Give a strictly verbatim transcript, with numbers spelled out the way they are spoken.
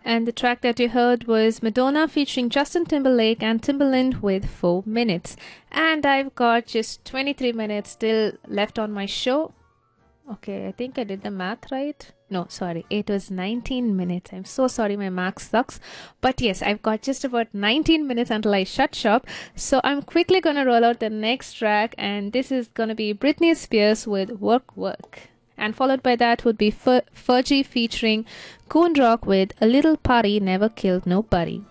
And the track that you heard was Madonna featuring Justin Timberlake and Timbaland with four minutes. And I've got just twenty-three minutes still left on my show. Okay, I think I did the math right. No, sorry, it was nineteen minutes. I'm so sorry, my math sucks. But yes, I've got just about nineteen minutes until I shut shop. So I'm quickly gonna roll out the next track, and this is gonna be Britney Spears with Work Work. And followed by that would be Fer- Fergie featuring Coon Rock with A Little Party Never Killed Nobody.